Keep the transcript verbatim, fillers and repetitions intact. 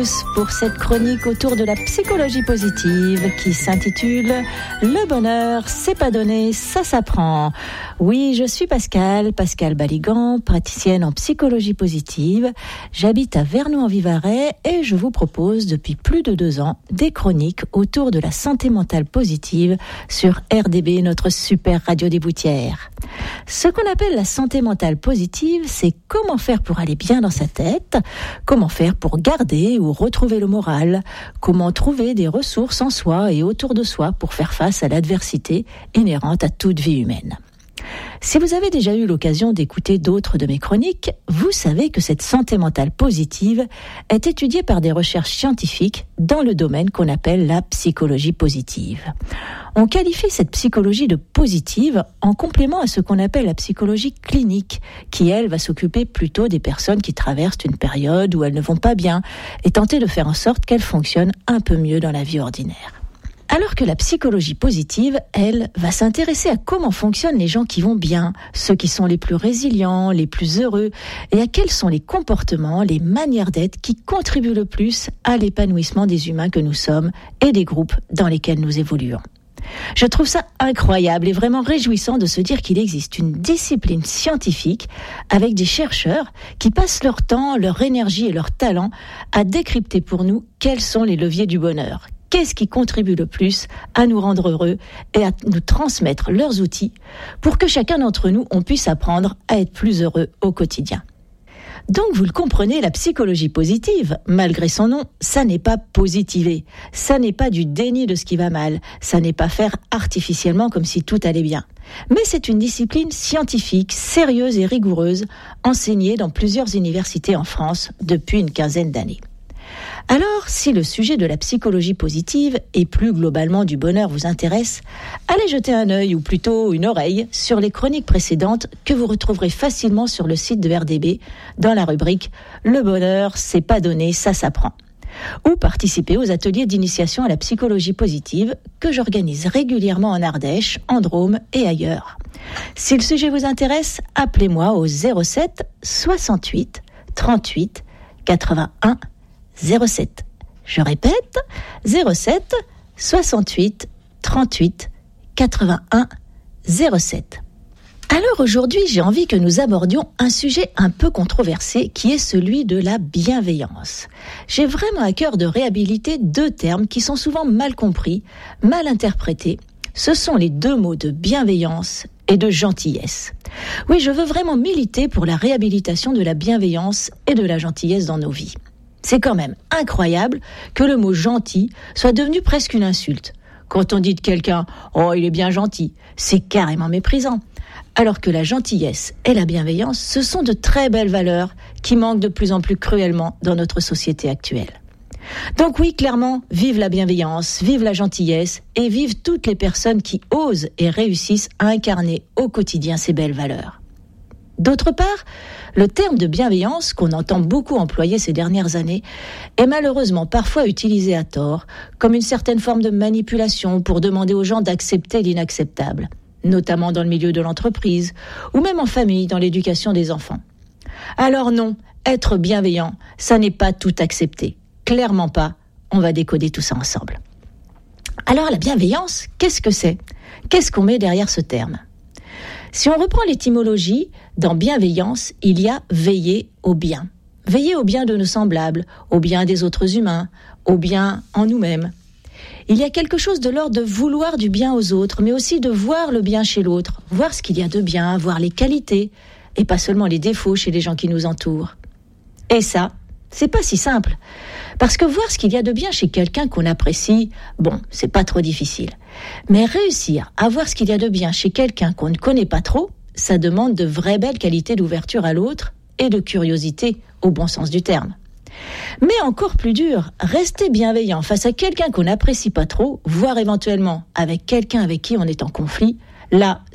Pour cette chronique autour de la psychologie positive qui s'intitule « Le bonheur, c'est pas donné, ça s'apprend ». Oui, je suis Pascal, Pascal Baligan, praticienne en psychologie positive. J'habite à Vernoux-en-Vivarais et je vous propose depuis plus de deux ans des chroniques autour de la santé mentale positive sur R D B, notre super radio des Boutières. Ce qu'on appelle la santé mentale positive, c'est comment faire pour aller bien dans sa tête, comment faire pour garder ou retrouver le moral, comment trouver des ressources en soi et autour de soi pour faire face à l'adversité inhérente à toute vie humaine. Si vous avez déjà eu l'occasion d'écouter d'autres de mes chroniques, vous savez que cette santé mentale positive est étudiée par des recherches scientifiques dans le domaine qu'on appelle la psychologie positive. On qualifie cette psychologie de positive en complément à ce qu'on appelle la psychologie clinique, qui elle va s'occuper plutôt des personnes qui traversent une période où elles ne vont pas bien et tenter de faire en sorte qu'elles fonctionnent un peu mieux dans la vie ordinaire. Alors que la psychologie positive, elle, va s'intéresser à comment fonctionnent les gens qui vont bien, ceux qui sont les plus résilients, les plus heureux, et à quels sont les comportements, les manières d'être qui contribuent le plus à l'épanouissement des humains que nous sommes et des groupes dans lesquels nous évoluons. Je trouve ça incroyable et vraiment réjouissant de se dire qu'il existe une discipline scientifique avec des chercheurs qui passent leur temps, leur énergie et leur talent à décrypter pour nous quels sont les leviers du bonheur. Qu'est-ce qui contribue le plus à nous rendre heureux et à nous transmettre leurs outils pour que chacun d'entre nous, on puisse apprendre à être plus heureux au quotidien. Donc vous le comprenez, la psychologie positive, malgré son nom, ça n'est pas positiver, ça n'est pas du déni de ce qui va mal, ça n'est pas faire artificiellement comme si tout allait bien. Mais c'est une discipline scientifique, sérieuse et rigoureuse, enseignée dans plusieurs universités en France depuis une quinzaine d'années. Alors, si le sujet de la psychologie positive et plus globalement du bonheur vous intéresse, allez jeter un œil ou plutôt une oreille sur les chroniques précédentes que vous retrouverez facilement sur le site de R D B dans la rubrique « Le bonheur, c'est pas donné, ça s'apprend » ou participer aux ateliers d'initiation à la psychologie positive que j'organise régulièrement en Ardèche, en Drôme et ailleurs. Si le sujet vous intéresse, appelez-moi au zéro sept soixante-huit trente-huit quatre-vingt-un zéro sept. Je répète, zéro sept soixante-huit trente-huit quatre-vingt-un zéro sept. Alors aujourd'hui, j'ai envie que nous abordions un sujet un peu controversé qui est celui de la bienveillance. J'ai vraiment à cœur de réhabiliter deux termes qui sont souvent mal compris, mal interprétés. Ce sont les deux mots de bienveillance et de gentillesse. Oui, je veux vraiment militer pour la réhabilitation de la bienveillance et de la gentillesse dans nos vies. C'est quand même incroyable que le mot gentil soit devenu presque une insulte. Quand on dit de quelqu'un « Oh, il est bien gentil », c'est carrément méprisant. Alors que la gentillesse et la bienveillance, ce sont de très belles valeurs qui manquent de plus en plus cruellement dans notre société actuelle. Donc oui, clairement, vive la bienveillance, vive la gentillesse et vive toutes les personnes qui osent et réussissent à incarner au quotidien ces belles valeurs. D'autre part, le terme de bienveillance, qu'on entend beaucoup employer ces dernières années, est malheureusement parfois utilisé à tort, comme une certaine forme de manipulation pour demander aux gens d'accepter l'inacceptable, notamment dans le milieu de l'entreprise, ou même en famille, dans l'éducation des enfants. Alors non, être bienveillant, ça n'est pas tout accepter. Clairement pas, on va décoder tout ça ensemble. Alors la bienveillance, qu'est-ce que c'est ? Qu'est-ce qu'on met derrière ce terme ? Si on reprend l'étymologie, dans bienveillance, il y a veiller au bien. Veiller au bien de nos semblables, au bien des autres humains, au bien en nous-mêmes. Il y a quelque chose de l'ordre de vouloir du bien aux autres, mais aussi de voir le bien chez l'autre, voir ce qu'il y a de bien, voir les qualités, et pas seulement les défauts chez les gens qui nous entourent. Et ça, c'est pas si simple. Parce que voir ce qu'il y a de bien chez quelqu'un qu'on apprécie, bon, c'est pas trop difficile. Mais réussir à voir ce qu'il y a de bien chez quelqu'un qu'on ne connaît pas trop, ça demande de vraies belles qualités d'ouverture à l'autre et de curiosité, au bon sens du terme. Mais encore plus dur, rester bienveillant face à quelqu'un qu'on n'apprécie pas trop, voire éventuellement avec quelqu'un avec qui on est en conflit, là,